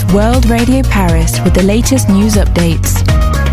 World Radio Paris with the latest news updates.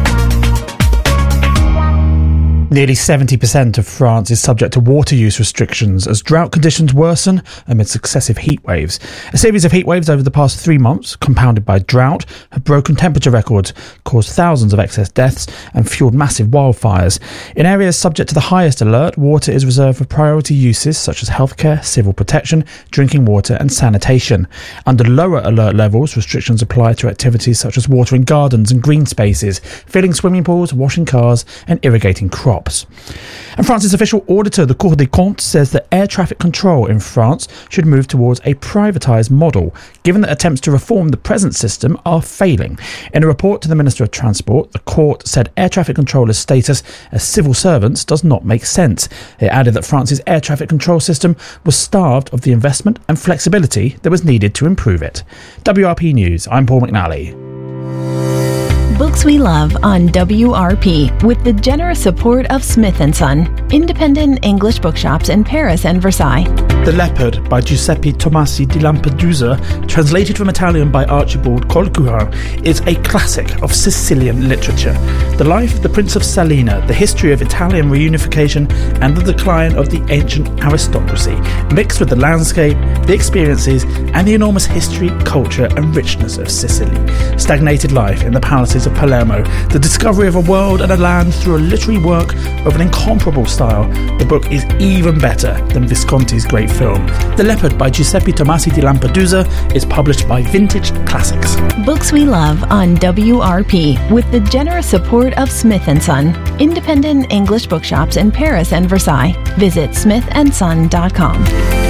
Nearly 70% of France is subject to water use restrictions as drought conditions worsen amid successive heat waves. A series of heat waves over the past 3 months, compounded by drought, have broken temperature records, caused thousands of excess deaths and fueled massive wildfires. In areas subject to the highest alert, water is reserved for priority uses such as healthcare, civil protection, drinking water and sanitation. Under lower alert levels, restrictions apply to activities such as watering gardens and green spaces, filling swimming pools, washing cars and irrigating crops. And France's official auditor, the Cour des Comptes, says that air traffic control in France should move towards a privatised model, given that attempts to reform the present system are failing. In a report to the Minister of Transport, the court said air traffic controllers' status as civil servants does not make sense. It added that France's air traffic control system was starved of the investment and flexibility that was needed to improve it. WRP News, I'm Paul McNally. Books we love on WRP with the generous support of Smith & Son, independent English bookshops in Paris and Versailles. The Leopard by Giuseppe Tomasi di Lampedusa, translated from Italian by Archibald Colquhoun, is a classic of Sicilian literature. The life of the Prince of Salina, the history of Italian reunification and the decline of the ancient aristocracy, mixed with the landscape, the experiences and the enormous history, culture and richness of Sicily. Stagnated life in the palaces of Palermo, the discovery of a world and a land through a literary work of an incomparable style. The book is even better than Visconti's great film. The Leopard by Giuseppe Tomasi di Lampedusa is published by Vintage Classics. Books we love on WRP with the generous support of Smith & Son, independent English bookshops in Paris and Versailles. Visit smithandson.com.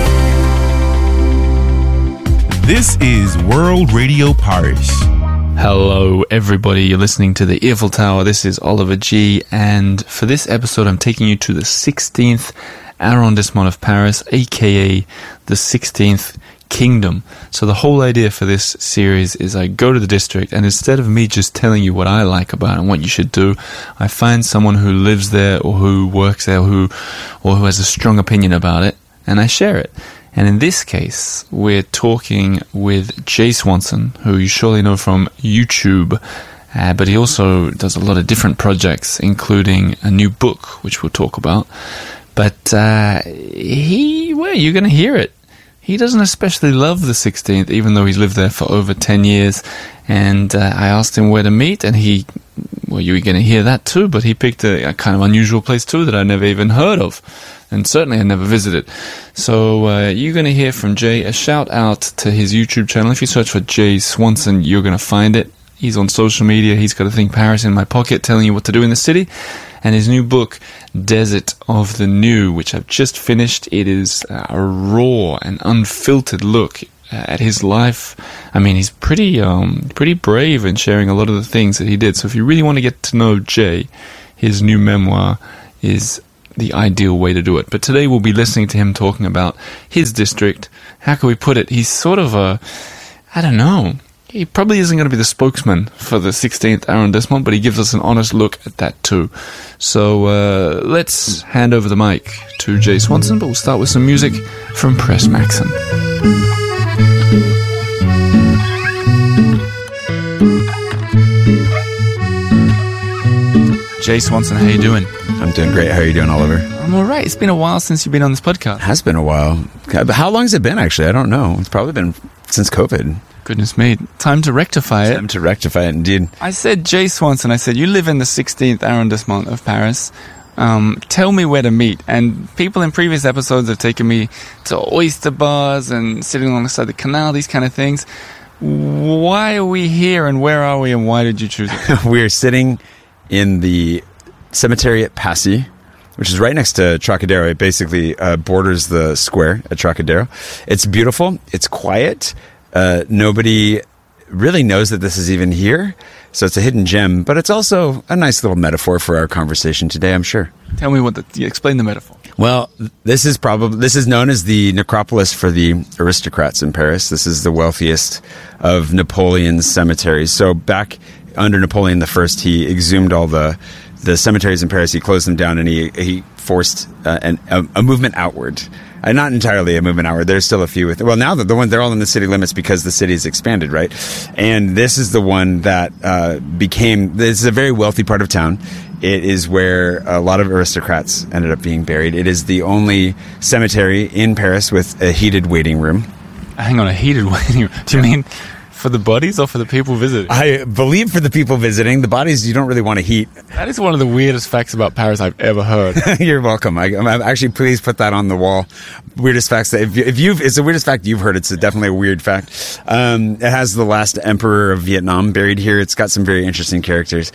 This is World Radio Paris. Hello everybody, you're listening to the Eiffel Tower. This is Oliver G, and for this episode I'm taking you to the 16th arrondissement of Paris, aka the 16th Kingdom. So the whole idea for this series is I go to the district, and instead of me just telling you what I like about it and what you should do, I find someone who lives there or who works there or who has a strong opinion about it, and I share it. And in this case, we're talking with Jay Swanson, who you surely know from YouTube, but he also does a lot of different projects, including a new book, which we'll talk about. But you're going to hear it. He doesn't especially love the 16th, even though he's lived there for over 10 years. And I asked him where to meet, and you're going to hear that too, but he picked a kind of unusual place too that I never even heard of. And certainly I never visited. So you're going to hear from Jay. A shout out to his YouTube channel. If you search for Jay Swanson, you're going to find it. He's on social media. He's got a thing, Paris in My Pocket, telling you what to do in the city. And his new book, Desert of the New, which I've just finished. It is a raw and unfiltered look at his life. I mean, he's pretty brave in sharing a lot of the things that he did. So if you really want to get to know Jay, his new memoir is the ideal way to do it. But today we'll be listening to him talking about his district. How can we put it? He's sort of I don't know. He probably isn't going to be the spokesman for the 16th arrondissement, but he gives us an honest look at that too. So let's hand over the mic to Jay Swanson, but we'll start with some music from Press Maxim. Jay Swanson, how you doing? I'm doing great. How are you doing, Oliver? I'm all right. It's been a while since you've been on this podcast. It has been a while. How long has it been, actually? I don't know. It's probably been since COVID. Goodness me. Time to rectify it. Time to rectify it, indeed. I said, Jay Swanson, I said, you live in the 16th arrondissement of Paris. Tell me where to meet. And people in previous episodes have taken me to oyster bars and sitting alongside the canal, these kind of things. Why are we here, and where are we, and why did you choose it? We're sitting in the cemetery at Passy, which is right next to Trocadero. It basically borders the square at Trocadero. It's beautiful. It's quiet. Nobody really knows that this is even here. So it's a hidden gem, but it's also a nice little metaphor for our conversation today, I'm sure. Tell me explain the metaphor. Well, this is known as the necropolis for the aristocrats in Paris. This is the wealthiest of Napoleon's cemeteries. So back under Napoleon I, he exhumed all the cemeteries in Paris. He closed them down, and he forced a movement outward not entirely a movement hour. There's still a few with, well, now they're all in the city limits because the city's expanded, right? And this is the one that this is a very wealthy part of town. It is where a lot of aristocrats ended up being buried. It is the only cemetery in Paris with a heated waiting room. Hang on, a heated waiting room? Do you mean for the bodies or for the people visiting? I believe for the people visiting. The bodies you don't really want to heat. That is one of the weirdest facts about Paris I've ever heard. You're welcome. I'm actually, please put that on the wall. Weirdest facts that it's the weirdest fact you've heard. It's definitely a weird fact. It has the last emperor of Vietnam buried here. It's got some very interesting characters,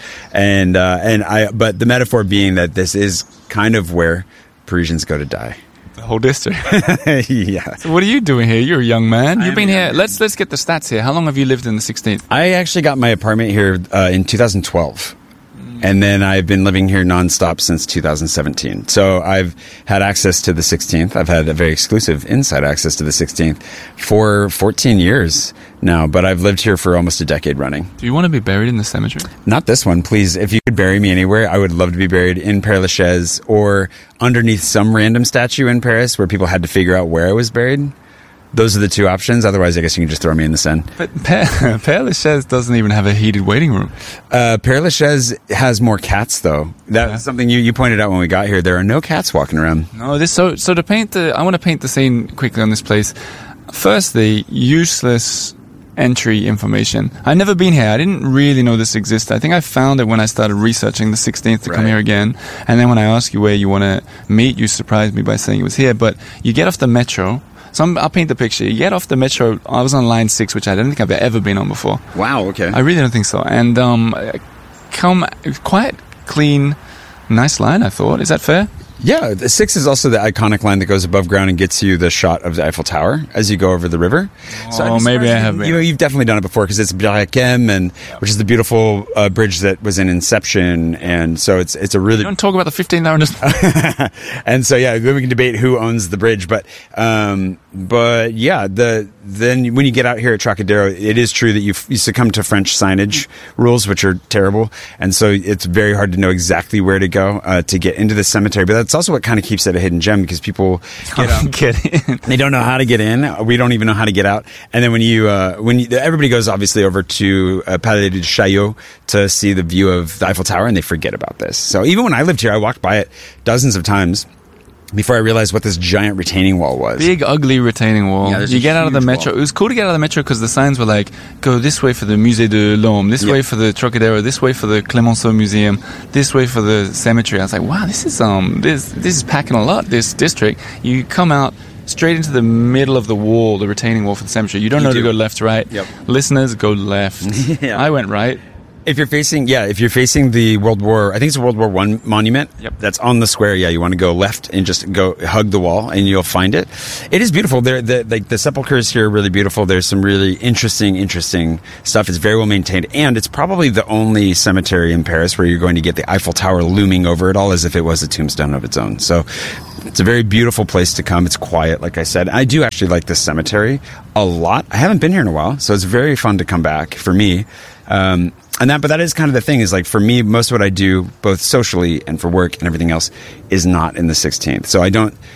but the metaphor being that this is kind of where Parisians go to die. The whole district. Yeah. So what are you doing here? You're a young man. You've been here. Let's get the stats here. How long have you lived in the 16th? I actually got my apartment here in 2012. And then I've been living here nonstop since 2017. So I've had access to the 16th. I've had a very exclusive inside access to the 16th for 14 years now, but I've lived here for almost a decade running. Do you want to be buried in the cemetery? Not this one, please. If you could bury me anywhere, I would love to be buried in Père Lachaise or underneath some random statue in Paris where people had to figure out where I was buried. Those are the two options. Otherwise, I guess you can just throw me in the Seine. But Père Lachaise doesn't even have a heated waiting room. Père Lachaise has more cats, though. That's something you pointed out when we got here. There are no cats walking around. No, so to paint I want to paint the scene quickly on this place. Firstly, useless entry information. I've never been here. I didn't really know this existed. I think I found it when I started researching the 16th to come here again. And then when I asked you where you want to meet, you surprised me by saying it was here. But you get off the metro. So I'll paint the picture. You get off the metro. I was on line 6, which I don't think I've ever been on before. Wow, okay. I really don't think so. And quite clean, nice line, I thought. Is that fair? Yeah, the 6 is also the iconic line that goes above ground and gets you the shot of the Eiffel Tower as you go over the river. So maybe I have been. You've definitely done it before because it's Birakem, which is the beautiful bridge that was in Inception, and so it's a really. You don't talk about the 15-hour. And so yeah, then we can debate who owns the bridge, but yeah, then when you get out here at Trocadero, it is true that you succumb to French signage rules, which are terrible, and so it's very hard to know exactly where to go to get into the cemetery. But that's also what kind of keeps it a hidden gem because people get in. They don't know how to get in. We don't even know how to get out. And then when everybody goes obviously over to Palais de Chaillot to see the view of the Eiffel Tower, and they forget about this. So even when I lived here, I walked by it dozens of times before I realized what this giant retaining wall was. Big, ugly retaining wall. Yeah, you get out of the metro. Wall. It was cool to get out of the metro because the signs were like, go this way for the Musée de l'Homme, this way for the Trocadero, this way for the Clemenceau Museum, this way for the cemetery. I was like, wow, this is packing a lot, this district. You come out straight into the middle of the wall, the retaining wall for the cemetery. You don't know to go left, right. Yep. Go left. I went right. If you're facing the World War, I think it's a World War I monument. Yep. That's on the square. Yeah, you want to go left and just go hug the wall, and you'll find it. It is beautiful. The sepulchres here are really beautiful. There's some really interesting stuff. It's very well maintained, and it's probably the only cemetery in Paris where you're going to get the Eiffel Tower looming over it all as if it was a tombstone of its own. So it's a very beautiful place to come. It's quiet, like I said. I do actually like this cemetery a lot. I haven't been here in a while, so it's very fun to come back for me. But that is kind of the thing is like for me, most of what I do, both socially and for work and everything else, is not in the 16th. So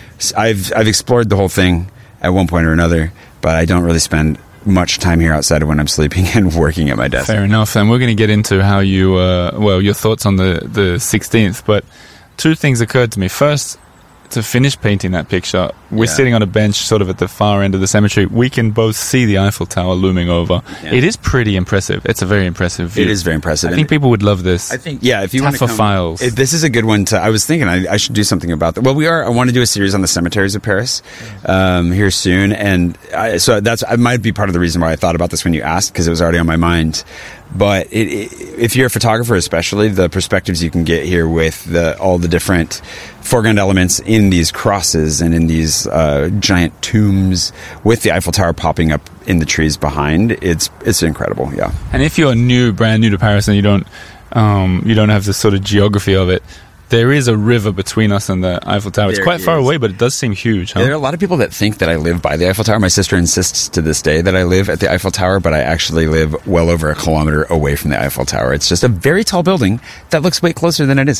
I've explored the whole thing at one point or another, but I don't really spend much time here outside of when I'm sleeping and working at my desk. Fair enough. And we're going to get into how your thoughts on the 16th. But two things occurred to me. First, to finish painting that picture, we're sitting on a bench sort of at the far end of the cemetery. We can both see the Eiffel Tower looming over. Yeah. It is pretty impressive. It's a very impressive view. It is very impressive. I think people would love this. I think, if you want to come, files. This is a good one I was thinking I should do something about that. Well, I want to do a series on the cemeteries of Paris here soon, and so that might be part of the reason why I thought about this when you asked, because it was already on my mind. But if you're a photographer, especially, the perspectives you can get here with all the different foreground elements in these crosses and in these giant tombs with the Eiffel Tower popping up in the trees behind, it's incredible. Yeah. And if you're brand new to Paris, and you don't have the sort of geography of it, there is a river between us and the Eiffel Tower. It's quite far away, but it does seem huge. Huh? There are a lot of people that think that I live by the Eiffel Tower. My sister insists to this day that I live at the Eiffel Tower, but I actually live well over a kilometer away from the Eiffel Tower. It's just a very tall building that looks way closer than it is.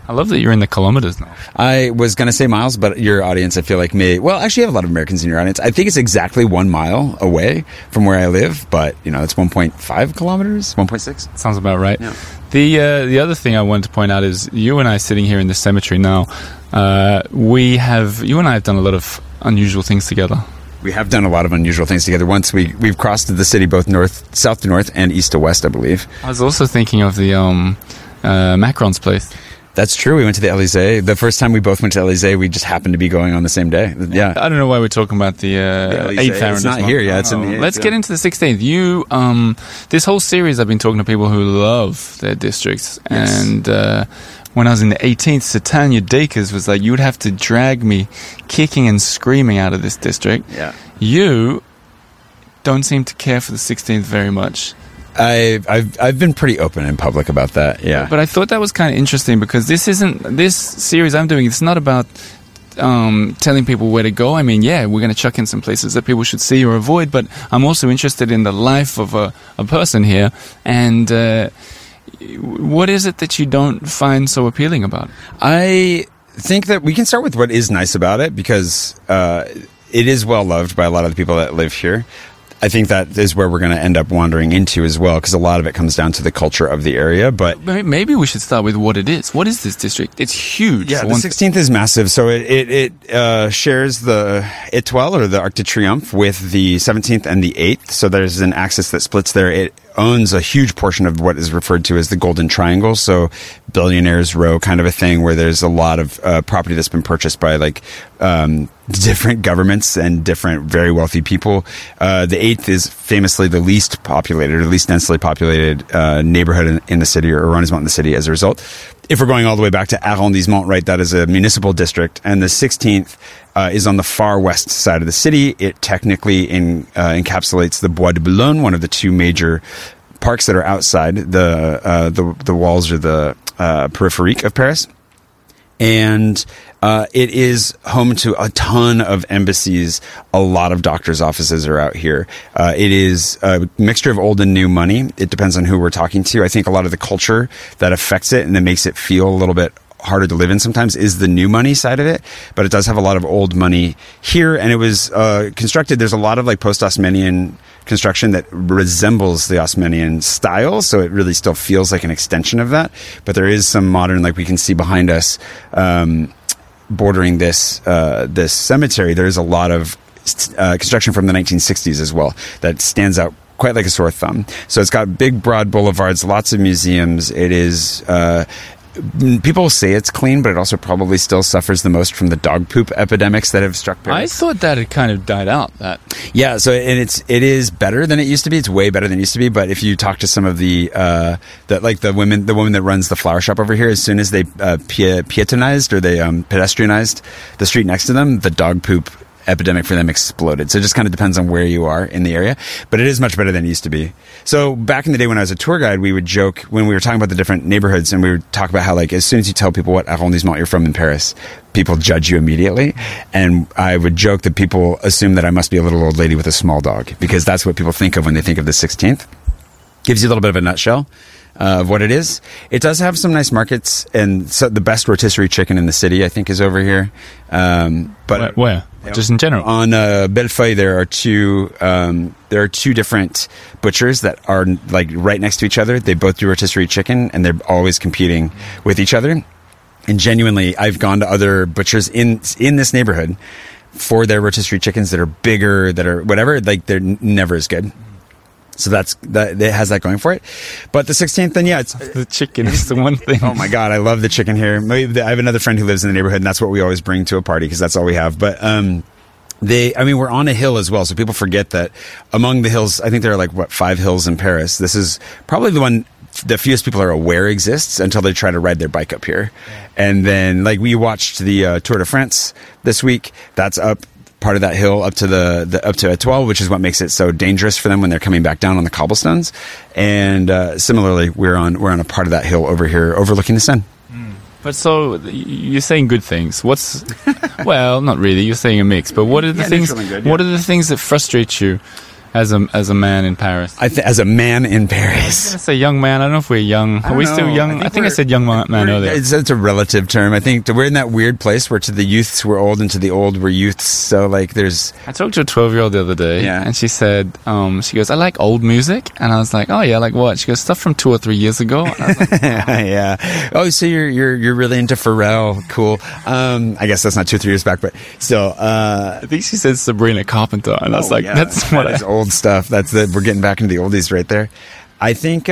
I love that you're in the kilometers now. I was going to say miles, but your audience, I feel like may... Well, actually, you have a lot of Americans in your audience. I think it's exactly 1 mile away from where I live, but, it's 1.5 kilometers, 1.6. Sounds about right. Yeah. The other thing I wanted to point out is you and I sitting here in the cemetery now, you and I have done a lot of unusual things together. We have done a lot of unusual things together. Once we've crossed the city both south to north and east to west, I believe. I was also thinking of the Macron's place. That's true. We went to the Elysee. The first time we both went to the Elysee, we just happened to be going on the same day. Yeah. I don't know why we're talking about the 8th hour. It's not here. Yeah, it's in the 8th. Let's get into the 16th. You, this whole series, I've been talking to people who love their districts. Yes. And when I was in the 18th, Satania Dakers was like, you would have to drag me kicking and screaming out of this district. Yeah. You don't seem to care for the 16th very much. I've been pretty open in public about that. Yeah, but I thought that was kind of interesting because this series I'm doing. It's not about telling people where to go. I mean, yeah, we're going to chuck in some places that people should see or avoid. But I'm also interested in the life of a person here. And what is it that you don't find so appealing about it? I think that we can start with what is nice about it because it is well loved by a lot of the people that live here. I think that is where we're going to end up wandering into as well, because a lot of it comes down to the culture of the area. But maybe we should start with what it is. What is this district? It's huge. Yeah, the 16th is massive. So it shares the Étoile, or the Arc de Triomphe, with the 17th and the 8th. So there's an axis that splits there. It owns a huge portion of what is referred to as the Golden Triangle. So Billionaires Row kind of a thing, where there's a lot of property that's been purchased by different governments and different very wealthy people. The 8th is famously the least populated, or least densely populated neighborhood in the city, or arrondissement in the city as a result. If we're going all the way back to arrondissement, right, that is a municipal district. And the 16th is on the far west side of the city. It technically encapsulates the Bois de Boulogne, one of the two major parks that are outside the walls, or the périphérique of Paris. And it is home to a ton of embassies. A lot of doctors' offices are out here. It is a mixture of old and new money. It depends on who we're talking to. I think a lot of the culture that affects it and that makes it feel a little bit harder to live in sometimes is the new money side of it, but it does have a lot of old money here. And it was constructed, there's a lot of post-Haussmannian construction that resembles the Haussmannian style, so it really still feels like an extension of that. But there is some modern, like we can see behind us, bordering this cemetery, there's a lot of construction from the 1960s as well that stands out quite like a sore thumb. So it's got big, broad boulevards, lots of museums. It is... people say it's clean, but it also probably still suffers the most from the dog poop epidemics that have struck Paris. I thought that had kind of died out. Yeah, so and it is better than it used to be. It's way better than it used to be. But if you talk to some of the woman that runs the flower shop over here, as soon as they pietonized, or they pedestrianized the street next to them, the dog poop epidemic for them exploded. So it just kind of depends on where you are in the area, but it is much better than it used to be. So back in the day when I was a tour guide, we would joke when we were talking about the different neighborhoods, and we would talk about how as soon as you tell people what arrondissement you're from in Paris, people judge you immediately. And I would joke that people assume that I must be a little old lady with a small dog, because that's what people think of when they think of the 16th. Gives you a little bit of a nutshell of what it is. It does have some nice markets, and so the best rotisserie chicken in the city, I think, is over here. But where? Just in general? On Bellefeuille, there are two different butchers that are right next to each other. They both do rotisserie chicken, and they're always competing with each other. And genuinely, I've gone to other butchers in this neighborhood for their rotisserie chickens that are bigger, that are whatever. They're never as good. So it has that going for it. But the 16th, then, yeah, it's the chicken is the one thing. Oh my God, I love the chicken here. I have another friend who lives in the neighborhood, and that's what we always bring to a party, because that's all we have. But we're on a hill as well, so people forget that among the hills, I think there are 5 hills in Paris. This is probably the one the fewest people are aware exists until they try to ride their bike up here. And then, we watched the Tour de France this week. That's up part of that hill up to up to Étoile, which is what makes it so dangerous for them when they're coming back down on the cobblestones. And similarly, we're on a part of that hill over here overlooking the Seine. But so you're saying good things. Well, not really. You're saying a mix. But what are the things? What are the things that frustrate you As a man in Paris. As a man in I was Paris. going to say young man. I don't know if we're young. Are we still young? I think I said young man earlier. It's a relative term. I think we're in that weird place where to the youths we're old and to the old we're youths. So like there's... I talked to a 12-year-old the other day, and she said, she goes, I like old music. And I was like, oh yeah, like what? She goes, stuff from 2 or 3 years ago. And I was like, yeah. Oh, so you're really into Pharrell. Cool. I guess that's not 2 or 3 years back, but still. I think she said Sabrina Carpenter. And I was like, that's what is old stuff. We're getting back into the oldies right there. I think,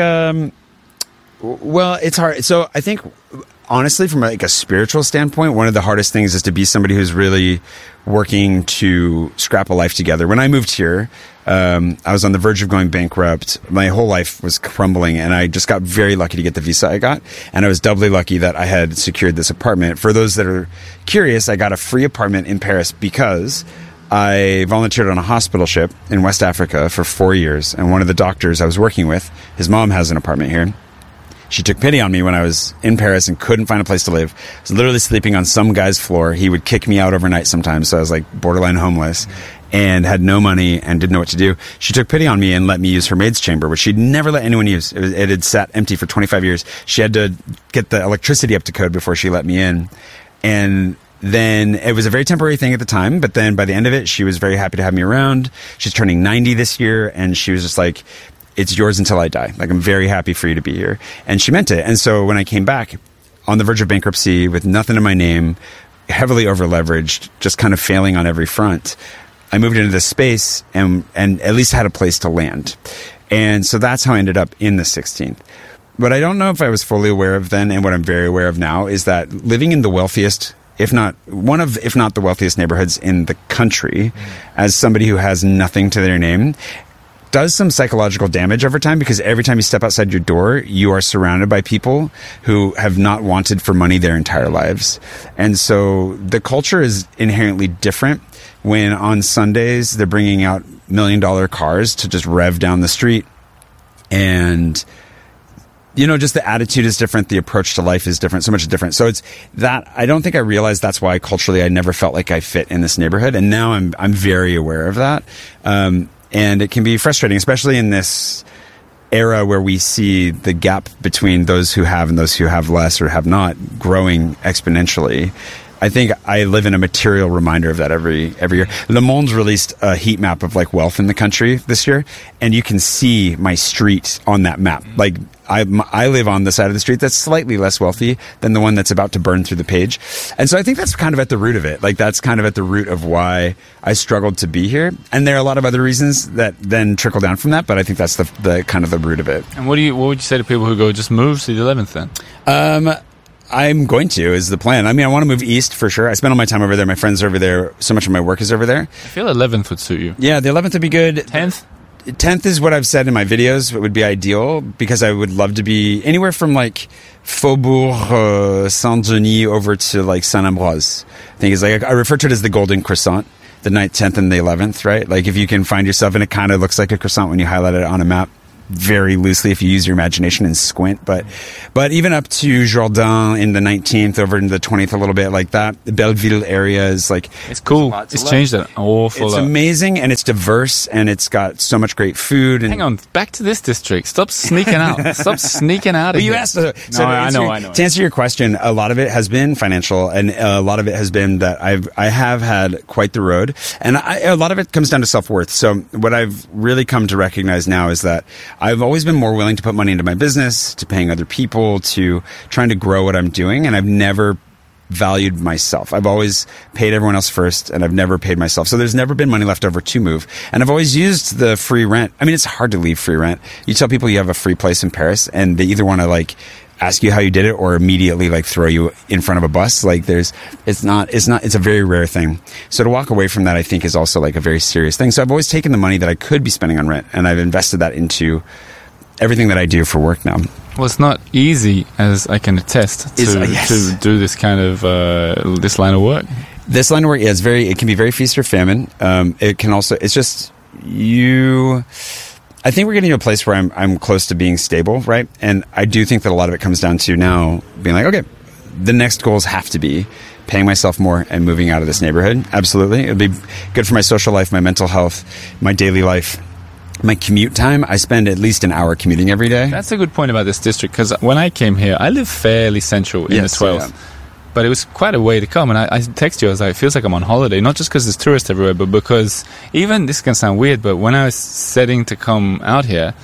well, it's hard. So I think, honestly, from like a spiritual standpoint, one of the hardest things is to be somebody who's really working to scrap a life together. When I moved here, I was on the verge of going bankrupt. My whole life was crumbling, and I just got very lucky to get the visa I got. And I was doubly lucky that I had secured this apartment. For those that are curious, I got a free apartment in Paris because I volunteered on a hospital ship in West Africa for 4 years, and one of the doctors I was working with, his mom has an apartment here. She took pity on me when I was in Paris and couldn't find a place to live. I was literally sleeping on some guy's floor. He would kick me out overnight sometimes, so I was like borderline homeless and had no money and didn't know what to do. She took pity on me and let me use her maid's chamber, which she'd never let anyone use. It had sat empty for 25 years. She had to get the electricity up to code before she let me in. And then it was a very temporary thing at the time, but then by the end of it, she was very happy to have me around. She's turning 90 this year, and she was just like, it's yours until I die. Like, I'm very happy for you to be here. And she meant it. And so when I came back on the verge of bankruptcy with nothing in my name, heavily over-leveraged, just kind of failing on every front, I moved into this space and at least had a place to land. And so that's how I ended up in the 16th. What I don't know if I was fully aware of then, and what I'm very aware of now, is that living in the wealthiest, if not the wealthiest neighborhoods in the country, as somebody who has nothing to their name, does some psychological damage over time, because every time you step outside your door, you are surrounded by people who have not wanted for money their entire lives. And so the culture is inherently different when on Sundays they're bringing out $1 million cars to just rev down the street. And you know, just the attitude is different. The approach to life is different. So much different. So it's that I don't think I realized that's why culturally I never felt like I fit in this neighborhood. And now I'm very aware of that. And it can be frustrating, especially in this era where we see the gap between those who have and those who have less or have not growing exponentially. I think I live in a material reminder of that every year. Le Monde's released a heat map of like wealth in the country this year, and you can see my street on that map. Like I live on the side of the street that's slightly less wealthy than the one that's about to burn through the page. And so I think that's kind of at the root of it. Like that's kind of at the root of why I struggled to be here. And there are a lot of other reasons that then trickle down from that, but I think that's the kind of the root of it. And what would you say to people who go, just move to the 11th then? I'm going to, is the plan. I mean, I want to move east for sure. I spend all my time over there. My friends are over there. So much of my work is over there. I feel 11th would suit you. Yeah, the 11th would be good. 10th? 10th is what I've said in my videos. It would be ideal because I would love to be anywhere from like Faubourg Saint-Denis over to like Saint-Ambroise. I think it's like, I refer to it as the Golden Croissant, the 9th, 10th, and the 11th, right? Like if you can find yourself, and it kind of looks like a croissant when you highlight it on a map. Very loosely if you use your imagination and squint, but even up to Jourdain in the 19th, over into the 20th a little bit, like that. The Belleville area is like, it's cool. It's changed an awful lot. It's amazing, and it's diverse, and it's got so much great food. And hang on, back to this district. Stop sneaking out. Stop sneaking out. You asked. I know. To answer your question, a lot of it has been financial, and a lot of it has been that I have had quite the road, and a lot of it comes down to self-worth. So what I've really come to recognize now is that I've always been more willing to put money into my business, to paying other people, to trying to grow what I'm doing, and I've never valued myself. I've always paid everyone else first, and I've never paid myself. So there's never been money left over to move. And I've always used the free rent. I mean, it's hard to leave free rent. You tell people you have a free place in Paris, and they either want to like ask you how you did it or immediately like throw you in front of a bus. Like it's a very rare thing. So to walk away from that, I think, is also like a very serious thing. So I've always taken the money that I could be spending on rent, and I've invested that into everything that I do for work now. Well, it's not easy, as I can attest, to do this kind of this line of work. This line of work, yeah, it can be very feast or famine. It can also, it's just I think we're getting to a place where I'm close to being stable, right? And I do think that a lot of it comes down to now being like, okay, the next goals have to be paying myself more and moving out of this neighborhood. Absolutely. It would be good for my social life, my mental health, my daily life. my commute time, I spend at least an hour commuting every day. That's a good point about this district, because when I came here, I live fairly central in the 12th. Yeah. But it was quite a way to come, and I texted you, I was like, it feels like I'm on holiday, not just because there's tourists everywhere, but because even, this can sound weird, but when I was setting to come out here,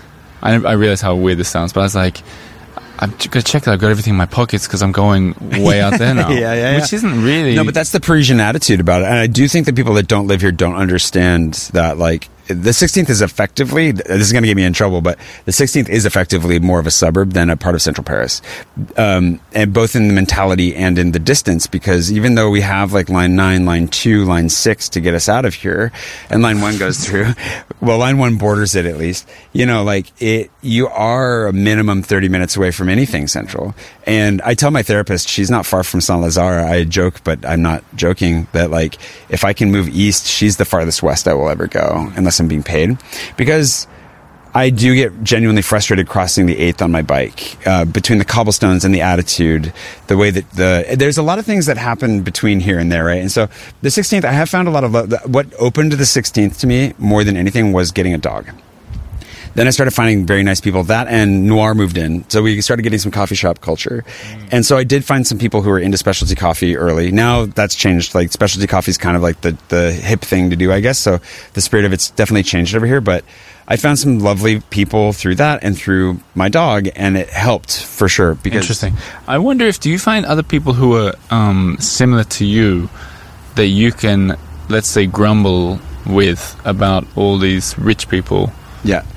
I realized how weird this sounds, but I was like, I'm going to check that I've got everything in my pockets because I'm going way out there now. Yeah. Which isn't really... No, but that's the Parisian attitude about it. And I do think that people that don't live here don't understand that, like, the 16th is effectively, this is going to get me in trouble, but the 16th is effectively more of a suburb than a part of central Paris. And both in the mentality and in the distance, because even though we have like line 9, line 2, line 6 to get us out of here, and line 1 goes through, well, line 1 borders it at least, you know, like you are a minimum 30 minutes away from anything central. And I tell my therapist, she's not far from Saint-Lazare. I joke, but I'm not joking, that like, if I can move east, she's the farthest west I will ever go, unless I'm being paid, because I do get genuinely frustrated crossing the 8th on my bike, between the cobblestones and the attitude, the way that there's a lot of things that happen between here and there, right? And so the 16th, I have found a lot of love. What opened the 16th to me more than anything was getting a dog. Then I started finding very nice people. That and Noir moved in. So we started getting some coffee shop culture. And so I did find some people who were into specialty coffee early. Now that's changed. Like, specialty coffee is kind of like the hip thing to do, I guess. So the spirit of it's definitely changed over here. But I found some lovely people through that and through my dog, and it helped for sure. Because interesting. I wonder do you find other people who are similar to you that you can, let's say, grumble with about all these rich people? Yeah.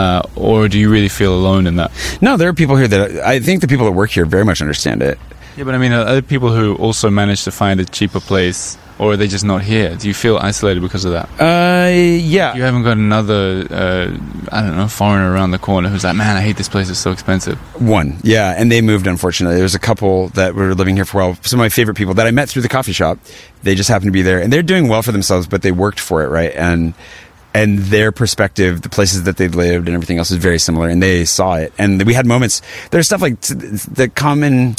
Or do you really feel alone in that? No, there are people here that I think the people that work here very much understand it. Yeah, but I mean, are other people who also manage to find a cheaper place, or are they just not here? Do you feel isolated because of that? Yeah. You haven't got another, I don't know, foreigner around the corner who's like, man, I hate this place, it's so expensive. One, yeah, and they moved, unfortunately. There's a couple that were living here for a while. Some of my favorite people that I met through the coffee shop, they just happened to be there, and they're doing well for themselves, but they worked for it, right? And their perspective, the places that they lived and everything else is very similar, and they saw it. And we had moments, there's stuff like the common,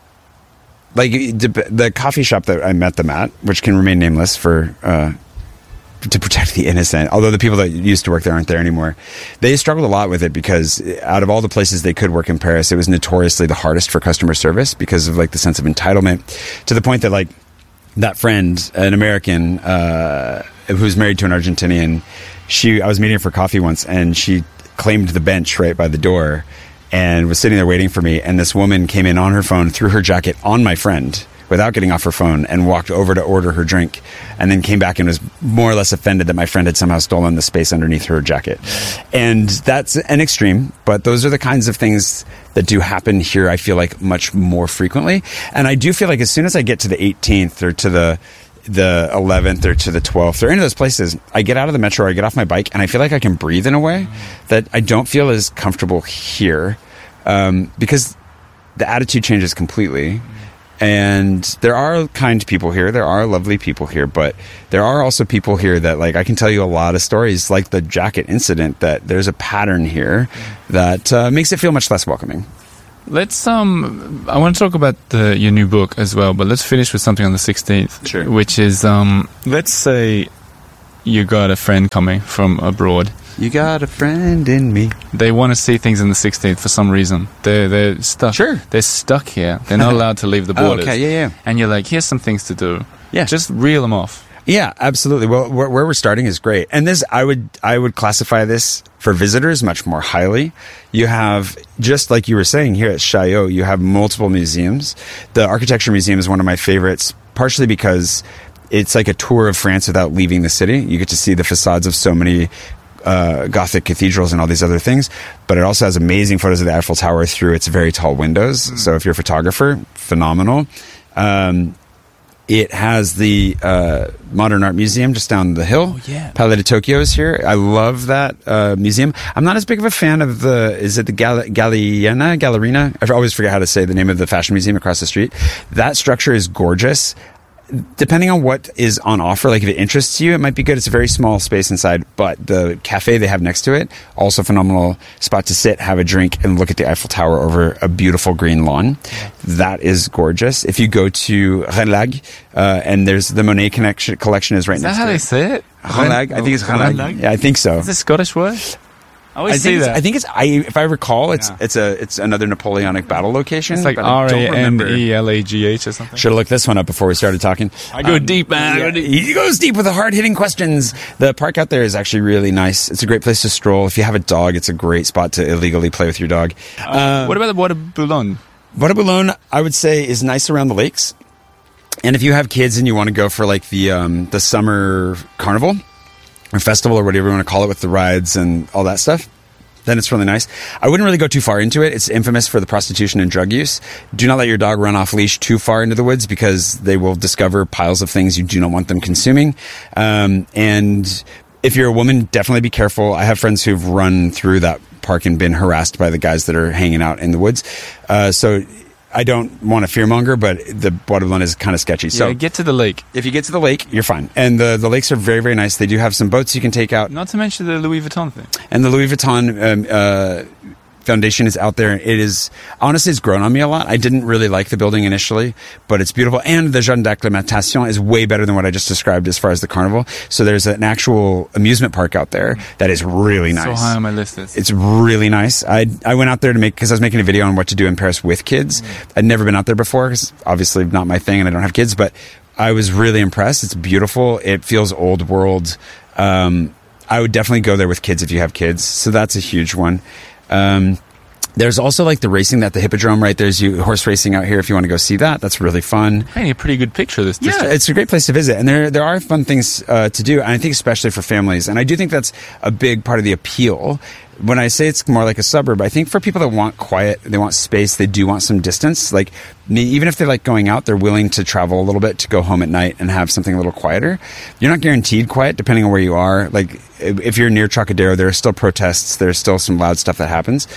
like the coffee shop that I met them at, which can remain nameless for, to protect the innocent, although the people that used to work there aren't there anymore. They struggled a lot with it because out of all the places they could work in Paris, it was notoriously the hardest for customer service because of like the sense of entitlement, to the point that like that friend, an American, who's married to an Argentinian, I was meeting her for coffee once, and she claimed the bench right by the door and was sitting there waiting for me. And this woman came in on her phone, threw her jacket on my friend without getting off her phone, and walked over to order her drink, and then came back and was more or less offended that my friend had somehow stolen the space underneath her jacket. And that's an extreme, but those are the kinds of things that do happen here, I feel like, much more frequently. And I do feel like as soon as I get to the 18th or to the 11th or to the 12th or any of those places, I get out of the metro or I get off my bike, and I feel like I can breathe in a way that I don't feel as comfortable here, because the attitude changes completely. And there are kind people here, there are lovely people here, but there are also people here that, like, I can tell you a lot of stories, like the jacket incident, that there's a pattern here that makes it feel much less welcoming. Let's I want to talk about your new book as well, but let's finish with something on the 16th. Sure. Which is, let's say you got a friend coming from abroad. You got a friend in me. They want to see things in the 16th for some reason. They're stuck. Sure. They're stuck here. They're not allowed to leave the borders. Oh, okay, yeah. And you're like, here's some things to do. Yeah. Just reel them off. Yeah, absolutely. Well, where we're starting is great. And this, I would classify this for visitors much more highly. You have, just like you were saying here at Chaillot, you have multiple museums. The Architecture Museum is one of my favorites, partially because it's like a tour of France without leaving the city. You get to see the facades of so many Gothic cathedrals and all these other things, but it also has amazing photos of the Eiffel Tower through its very tall windows. So if you're a photographer, phenomenal. It has the Modern Art Museum just down the hill. Oh, yeah. Palais de Tokyo is here. I love that museum. I'm not as big of a fan of is it the Gallerina? I always forget how to say the name of the fashion museum across the street. That structure is gorgeous. depending on what is on offer, like if it interests you, it might be good. It's a very small space inside, but the cafe they have next to it, also phenomenal spot to sit, have a drink, and look at the Eiffel Tower over a beautiful green lawn. That is gorgeous. If you go to Relag, and there's the Monet collection is right next to it. Is that how they say it? Relag? I think it's Relag. Yeah, I think so. Is it a Scottish word? I always see that. I think if I recall, it's another Napoleonic battle location. It's like RANELAGH or something. Should have looked this one up before we started talking. I go deep, man. He goes deep with the hard-hitting questions. The park out there is actually really nice. It's a great place to stroll. If you have a dog, it's a great spot to illegally play with your dog. What about the Bois de Boulogne? Bois de Boulogne, I would say, is nice around the lakes. And if you have kids and you want to go for like the summer carnival or festival or whatever you want to call it with the rides and all that stuff, then it's really nice. I wouldn't really go too far into it. It's infamous for the prostitution and drug use. Do not let your dog run off leash too far into the woods because they will discover piles of things you do not want them consuming. And if you're a woman, definitely be careful. I have friends who've run through that park and been harassed by the guys that are hanging out in the woods. So I don't want to fearmonger, but the Bois de Boulogne is kind of sketchy. So get to the lake. If you get to the lake, you're fine. And the lakes are very, very nice. They do have some boats you can take out. Not to mention the Louis Vuitton thing. And the Louis Vuitton Foundation is out there. It is, honestly, it's grown on me a lot. I didn't really like the building initially, but it's beautiful. And the Jardin d'Acclimatation is way better than what I just described as far as the carnival. So there's an actual amusement park out there that is really nice. So high on my list. It's really nice. I went out there because I was making a video on what to do in Paris with kids. I'd never been out there before because obviously not my thing and I don't have kids, but I was really impressed. It's beautiful. It feels old world. I would definitely go there with kids if you have kids. So that's a huge one. There's also like the racing at the Hippodrome, right? There's horse racing out here if you want to go see that. That's really fun. Painting a pretty good picture of this district. Yeah, it's a great place to visit. And there are fun things to do. And I think especially for families. And I do think that's a big part of the appeal. When I say it's more like a suburb, I think for people that want quiet, they want space, they do want some distance. Like me, even if they like going out, they're willing to travel a little bit to go home at night and have something a little quieter. You're not guaranteed quiet depending on where you are. Like if you're near Trocadero, there are still protests. There's still some loud stuff that happens.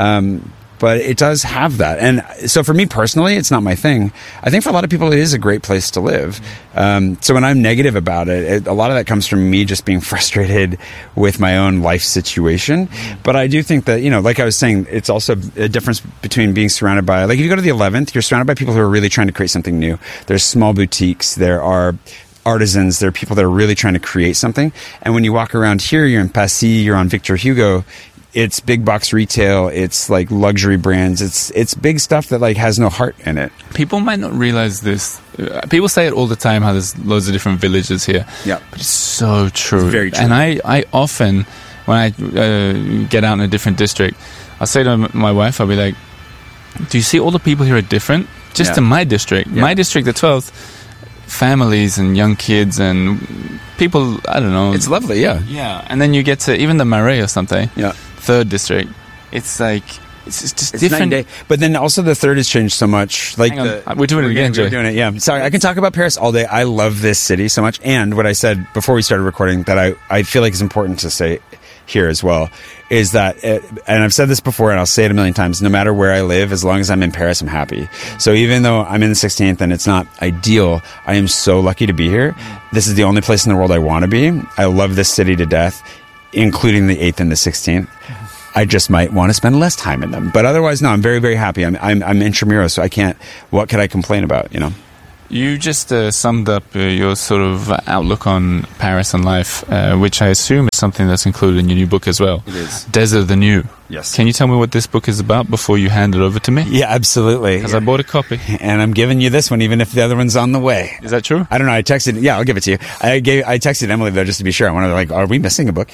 But it does have that. And so for me personally, it's not my thing. I think for a lot of people, it is a great place to live. So when I'm negative about it, a lot of that comes from me just being frustrated with my own life situation. But I do think that, like I was saying, it's also a difference between being surrounded by, like if you go to the 11th, you're surrounded by people who are really trying to create something new. There's small boutiques. There are artisans. There are people that are really trying to create something. And when you walk around here, you're in Passy, you're on Victor Hugo, it's big box retail. It's like luxury brands. It's big stuff that like has no heart in it. People might not realize this. People say it all the time how there's loads of different villages here. Yeah, but it's so true. It's very true. And I often, when I get out in a different district, I'll say to my wife, I'll be like, "Do you see all the people here are different? Just in my district, my district, the 12th." Families and young kids and people, I don't know. It's lovely, yeah. Yeah, and then you get to even the Marais or something. Yeah. 3rd district. It's like it's just different. Night and day. But then also the 3rd has changed so much. Like we're doing it again, Jay. We're doing it, yeah. Sorry, I can talk about Paris all day. I love this city so much. And what I said before we started recording that I feel like is important to say here as well is that, and I've said this before and I'll say it a million times, no matter where I live, as long as I'm in Paris, I'm happy. So even though I'm in the 16th and it's not ideal, I am so lucky to be here. This is the only place in the world I want to be. I love this city to death, including the 8th and the 16th. I just might want to spend less time in them. But otherwise, no, I'm very, very happy. I'm intramuros, so what could I complain about, You just summed up your sort of outlook on Paris and life, which I assume is something that's included in your new book as well. It is. Desert the New. Yes. Can you tell me what this book is about before you hand it over to me? Yeah, absolutely. Because I bought a copy. And I'm giving you this one, even if the other one's on the way. Is that true? I don't know. I texted. Yeah, I'll give it to you. I texted Emily, though, just to be sure. I wanted to, like, are we missing a book?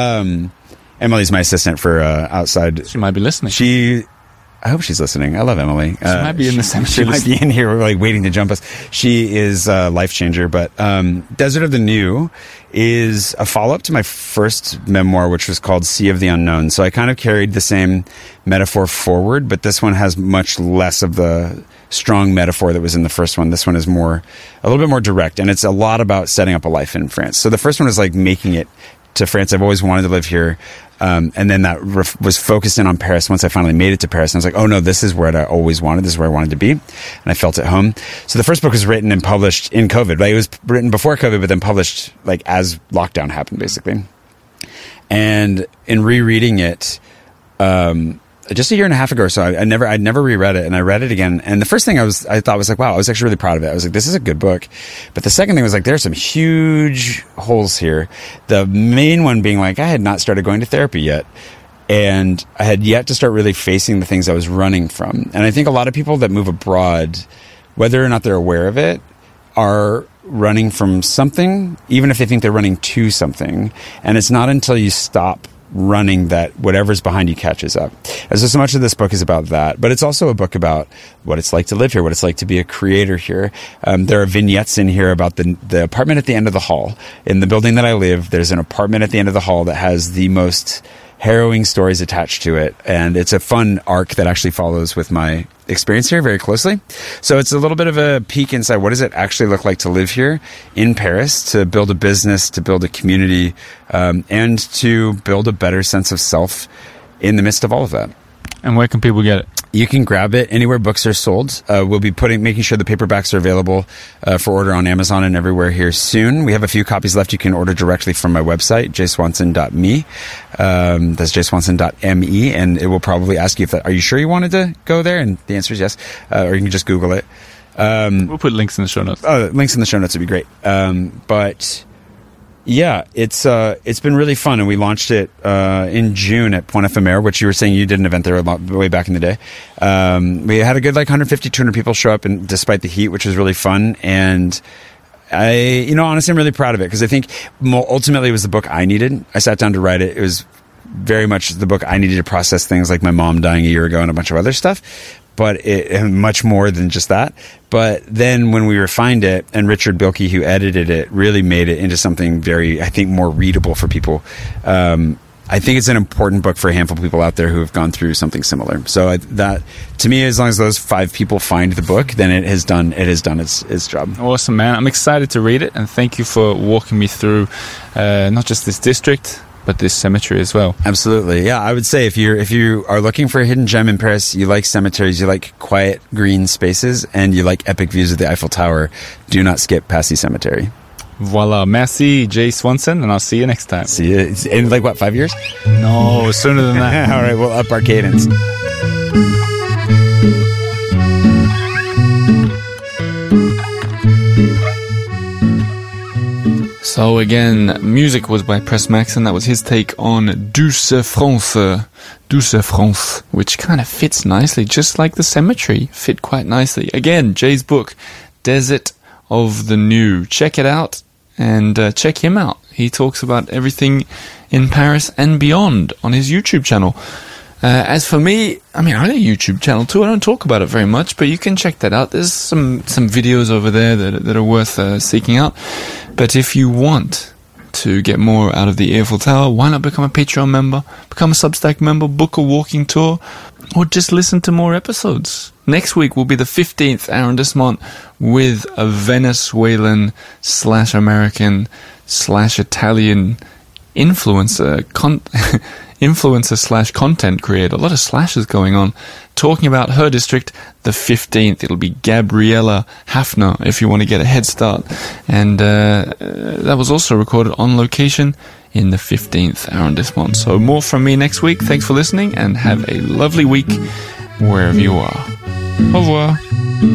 Emily's my assistant for outside. She might be listening. I hope she's listening. I love Emily. She might be in the same. She might be in here, like waiting to jump us. She is a life changer. But Desert of the New is a follow-up to my first memoir, which was called Sea of the Unknown. So I kind of carried the same metaphor forward, but this one has much less of the strong metaphor that was in the first one. This one is a little bit more direct, and it's a lot about setting up a life in France. So the first one is like making it to France. I've always wanted to live here. And then that was focused in on Paris once I finally made it to Paris. And I was like, oh no, this is where I always wanted. This is where I wanted to be. And I felt at home. So the first book was written and published in COVID. Like, it was written before COVID, but then published like as lockdown happened, basically. And in rereading it, just a year and a half ago or so, I'd never reread it, and I read it again. And the first thing I thought was like, wow, I was actually really proud of it. I was like, this is a good book. But the second thing was like, there's some huge holes here. The main one being like, I had not started going to therapy yet. And I had yet to start really facing the things I was running from. And I think a lot of people that move abroad, whether or not they're aware of it, are running from something, even if they think they're running to something. And it's not until you stop running that whatever's behind you catches up. And so much of this book is about that, but it's also a book about what it's like to live here, what it's like to be a creator here. There are vignettes in here about the apartment at the end of the hall. In the building that I live, there's an apartment at the end of the hall that has the most harrowing stories attached to it, and it's a fun arc that actually follows with my experience here very closely. So it's a little bit of a peek inside what does it actually look like to live here in Paris, to build a business, to build a community, and to build a better sense of self in the midst of all of that. And where can people get it? You can grab it anywhere books are sold. We'll be making sure the paperbacks are available for order on Amazon and everywhere here soon. We have a few copies left. You can order directly from my website, jswanson.me. That's jswanson.me, and it will probably ask you are you sure you wanted to go there? And the answer is yes. Or you can just Google it. We'll put links in the show notes. Links in the show notes would be great. But yeah, it's been really fun, and we launched it in June at Point Ephemer, which you were saying you did an event there way back in the day. We had a good 150, 200 people show up, and despite the heat, which was really fun. And honestly, I'm really proud of it, because I think ultimately it was the book I needed. I sat down to write it. It was very much the book I needed to process things like my mom dying a year ago and a bunch of other stuff. But much more than just that. But then when we refined it, and Richard Bilke, who edited it, really made it into something very, I think, more readable for people. I think it's an important book for a handful of people out there who have gone through something similar. So that, to me, as long as those 5 people find the book, then it has done its job. Awesome, man. I'm excited to read it, and thank you for walking me through not just this district, but this cemetery as well. Absolutely. Yeah, I would say if you are looking for a hidden gem in Paris, you like cemeteries, you like quiet green spaces, and you like epic views of the Eiffel Tower, do not skip Passy Cemetery. Voila. Merci, Jay Swanson, and I'll see you next time. See you in 5 years? No, sooner than that. All right, we'll up our cadence. So again, music was by Press Maxon. That was his take on Douce France, which kind of fits nicely, just like the cemetery fit quite nicely. Again, Jay's book, Desert of the New. Check it out, and check him out. He talks about everything in Paris and beyond on his YouTube channel. As for me, I got a YouTube channel too. I don't talk about it very much, but you can check that out. There's some videos over there that are worth seeking out. But if you want to get more out of the Eiffel Tower, why not become a Patreon member, become a Substack member, book a walking tour, or just listen to more episodes. Next week will be the 15th arrondissement with a Venezuelan / American / Italian influencer / content creator, a lot of slashes going on, talking about her district, the 15th. It'll be Gabriella Hafner, if you want to get a head start. And that was also recorded on location in the 15th arrondissement. So more from me next week. Thanks for listening, and have a lovely week wherever you are. Au revoir.